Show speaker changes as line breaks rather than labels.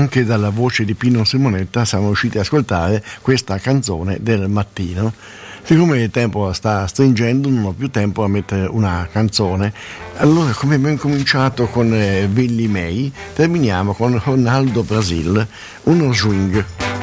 anche dalla voce di Pino Simonetta siamo riusciti ad ascoltare questa canzone del mattino. Siccome il tempo sta stringendo, non ho più tempo a mettere una canzone, allora come abbiamo cominciato con Billy May, terminiamo con Ronaldo Brasil, uno swing.